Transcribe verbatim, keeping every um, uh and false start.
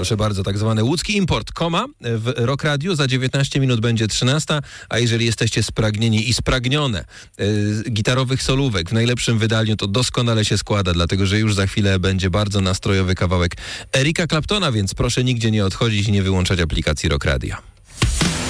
Proszę bardzo, tak zwany łódzki import. Koma w Rock Radio. Za dziewiętnaście minut będzie trzynasta, a jeżeli jesteście spragnieni i spragnione y, gitarowych solówek w najlepszym wydaniu, to doskonale się składa, dlatego że już za chwilę będzie bardzo nastrojowy kawałek Erika Claptona, więc proszę nigdzie nie odchodzić i nie wyłączać aplikacji Rock Radio.